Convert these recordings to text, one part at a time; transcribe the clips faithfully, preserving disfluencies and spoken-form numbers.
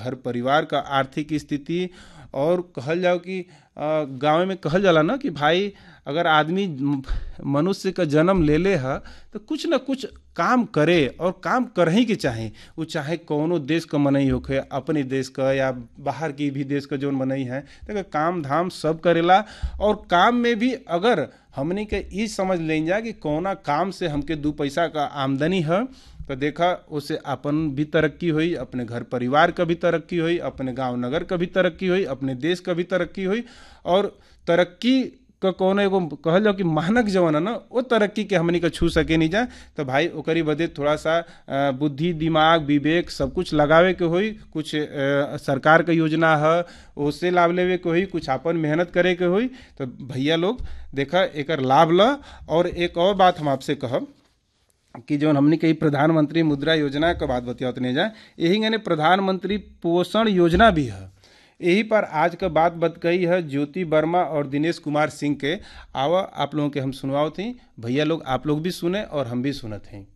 घर परिवार का आर्थिक स्थिति, और कहल जाओ कि गांव में कहल जाला ना कि भाई अगर आदमी मनुष्य का जन्म ले ले है तो कुछ ना कुछ काम करे, और काम कर ही के चाहे, वो चाहे कौनो देश का मनई होखे, अपने देश का या बाहर की भी देश का जो मनई है, तो काम धाम सब करेला। और काम में भी अगर हमने के ये समझ लें जा कि कौना काम से हमके दो पैसा का आमदनी है, तो देखा उससे अपन भी तरक्की हुई, अपने घर परिवार का भी तरक्की हुई, अपने गांव नगर का भी तरक्की हुई, अपने देश का भी तरक्की हुई। और तरक्की का कौन एगो कहल जाओ कि मानक जवन है ना, वो तरक्की के हमनी का छू सके नहीं जाए, तो भाई ओकरी बदे थोड़ा सा बुद्धि दिमाग विवेक सब कुछ लगावे के होई। कुछ सरकार का योजना है उससे लाभ लेवे के होई, कुछ अपन मेहनत करे के होई। तो भैया लोग देखा एकर लाभ ला। और एक और बात हम आपसे कहब कि जो हमने कही प्रधानमंत्री मुद्रा योजना का बात बतियात नहीं जाए, यही मैंने प्रधानमंत्री पोषण योजना भी है। यही पर आज का बात बत कही है ज्योति वर्मा और दिनेश कुमार सिंह के। आवा आप लोगों के हम सुनवाओ थी भैया लोग, आप लोग भी सुने और हम भी सुनत हैं।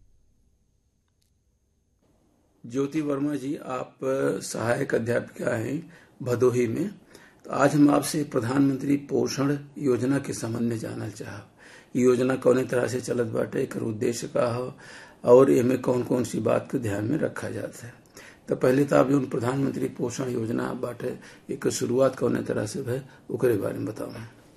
ज्योति वर्मा जी, आप सहायक अध्यापिका हैं भदोही में। तो आज हम आपसे प्रधानमंत्री पोषण योजना के संबंध में जानना चाहब। योजना कौन तरह से चलत बाटे, एकर उद्देश्य का हो, और इनमें कौन कौन सी बात को ध्यान में रखा जाता है। तो पहले तो आप जो प्रधानमंत्री पोषण योजना बाटे एक शुरुआत कौन तरह से है ओकरे बारे में बताओ।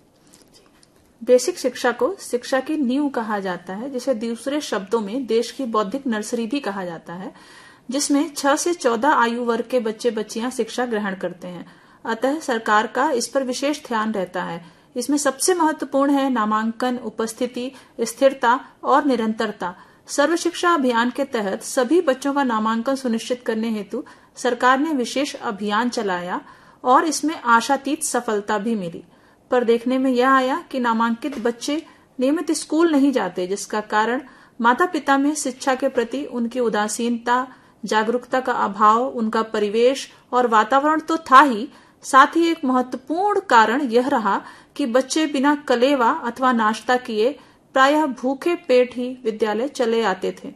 बेसिक शिक्षा को शिक्षा की नींव कहा जाता है, जिसे दूसरे शब्दों में देश की बौद्धिक नर्सरी भी कहा जाता है, जिसमें छह से चौदह आयु वर्ग के बच्चे बच्चियां शिक्षा ग्रहण करते हैं। अतः सरकार का इस पर विशेष ध्यान रहता है। इसमें सबसे महत्वपूर्ण है नामांकन, उपस्थिति, स्थिरता और निरंतरता। सर्व शिक्षा अभियान के तहत सभी बच्चों का नामांकन सुनिश्चित करने हेतु सरकार ने विशेष अभियान चलाया और इसमें आशातीत सफलता भी मिली। पर देखने में यह आया कि नामांकित बच्चे नियमित स्कूल नहीं जाते, जिसका कारण माता पिता में शिक्षा के प्रति उनकी उदासीनता, जागरूकता का अभाव, उनका परिवेश और वातावरण तो था ही, साथ ही एक महत्वपूर्ण कारण यह रहा कि बच्चे बिना कलेवा अथवा नाश्ता किए प्रायः भूखे पेट ही विद्यालय चले आते थे,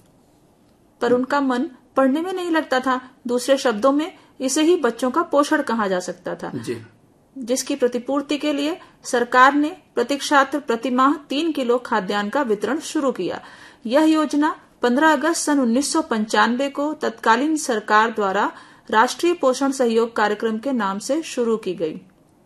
पर उनका मन पढ़ने में नहीं लगता था। दूसरे शब्दों में इसे ही बच्चों का पोषण कहा जा सकता था, जिसकी प्रतिपूर्ति के लिए सरकार ने प्रति छात्र प्रति माह तीन किलो खाद्यान्न का वितरण शुरू किया। यह योजना पंद्रह अगस्त सन उन्नीस सौ पंचानवे को तत्कालीन सरकार द्वारा राष्ट्रीय पोषण सहयोग कार्यक्रम के नाम से शुरू की गई।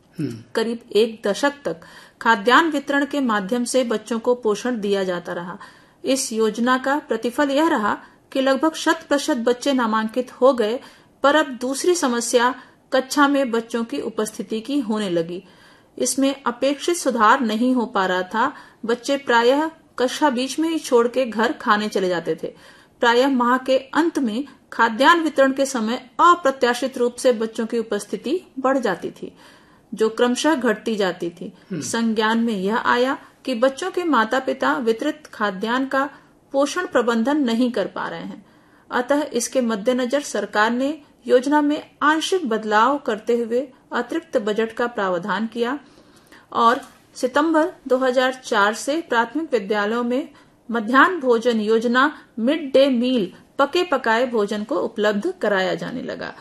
करीब एक दशक तक खाद्यान्न वितरण के माध्यम से बच्चों को पोषण दिया जाता रहा। इस योजना का प्रतिफल यह रहा कि लगभग शत प्रतिशत बच्चे नामांकित हो गए, पर अब दूसरी समस्या कक्षा में बच्चों की उपस्थिति की होने लगी। इसमें अपेक्षित सुधार नहीं हो पा रहा था। बच्चे प्रायः कक्षा बीच में ही छोड़ के घर खाने चले जाते थे। प्रायः माह के अंत में खाद्यान्न वितरण के समय अप्रत्याशित रूप से बच्चों की उपस्थिति बढ़ जाती थी, जो क्रमशः घटती जाती थी। संज्ञान में यह आया कि बच्चों के माता पिता वितरित खाद्यान्न का पोषण प्रबंधन नहीं कर पा रहे हैं। अतः इसके मद्देनजर सरकार ने योजना में आंशिक बदलाव करते हुए अतिरिक्त बजट का प्रावधान किया और सितंबर दो हज़ार चार से प्राथमिक विद्यालयों में मध्याह्न भोजन योजना मिड डे मील पके पकाए भोजन को उपलब्ध कराया जाने लगा।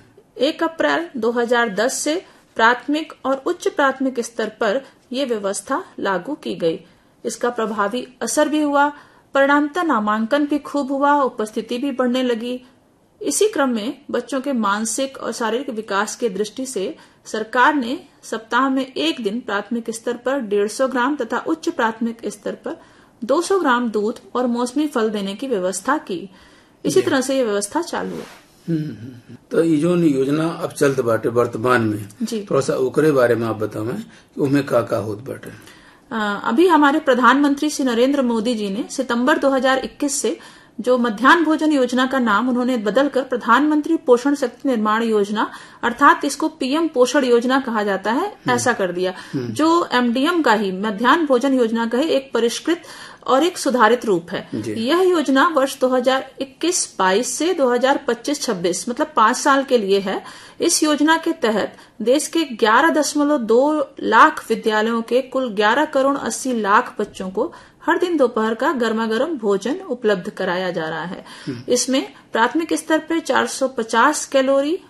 एक अप्रैल दो हज़ार दस से प्राथमिक और उच्च प्राथमिक स्तर पर यह व्यवस्था लागू की गई। इसका प्रभावी असर भी हुआ। परिणामतः नामांकन भी खूब हुआ, उपस्थिति भी बढ़ने लगी। इसी क्रम में बच्चों के मानसिक और शारीरिक विकास की दृष्टि से सरकार ने सप्ताह में एक दिन प्राथमिक स्तर पर डेढ़ सौ ग्राम तथा उच्च प्राथमिक स्तर पर दो सौ ग्राम दूध और मौसमी फल देने की व्यवस्था की। इसी तरह से ये व्यवस्था चालू है। तो ये जो योजना अब चलत बाटे वर्तमान में, थोड़ा सा ओकरे बारे में आप बतावें कि उनमें का का होत बाटे। अभी हमारे प्रधानमंत्री श्री नरेंद्र मोदी जी ने सितंबर दो हज़ार इक्कीस से जो मध्याह्न भोजन योजना का नाम उन्होंने बदलकर प्रधानमंत्री पोषण शक्ति निर्माण योजना, अर्थात इसको पीएम पोषण योजना कहा जाता है, ऐसा कर दिया, जो एमडीएम का ही मध्याह्न भोजन योजना का ही एक परिष्कृत और एक सुधारित रूप है। यह योजना वर्ष दो हज़ार इक्कीस बाईस से दो हज़ार पच्चीस छब्बीस मतलब पांच साल के लिए है। इस योजना के तहत देश के ग्यारह दशमलव दो लाख विद्यालयों के कुल ग्यारह करोड़ अस्सी लाख बच्चों को हर दिन दोपहर का गर्मा गर्म भोजन उपलब्ध कराया जा रहा है। इसमें प्राथमिक स्तर पर चार सौ पचास कैलोरी